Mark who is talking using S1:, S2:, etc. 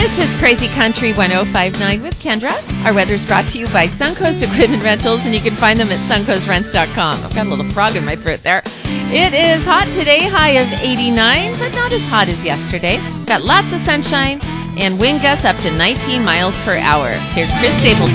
S1: This is Crazy Country 1059 with Kendra. Our weather's brought to you by Suncoast Equipment Rentals, and you can find them at suncoastrents.com. I've got a little frog in my throat there. It is hot today, high of 89, but not as hot as yesterday. Got lots of sunshine and wind gusts up to 19 miles per hour. Here's Chris Stapleton.